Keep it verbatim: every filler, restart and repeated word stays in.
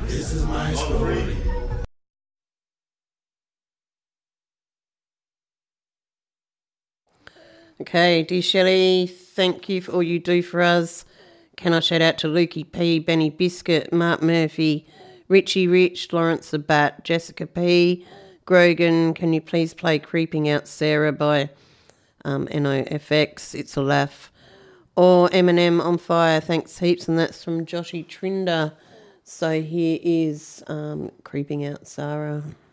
This is my story. Okay, dear Shelley, thank you for all you do for us. Can I shout out to Lukey P, Benny Biscuit, Mark Murphy, Richie Rich, Lawrence the Bat, Jessica P, Grogan. Can you please play Creeping Out Sarah by um, N O F X? It's a laugh. Or Eminem on Fire, thanks heaps, and that's from Joshy Trinder. So here is um, Creeping Out Sarah.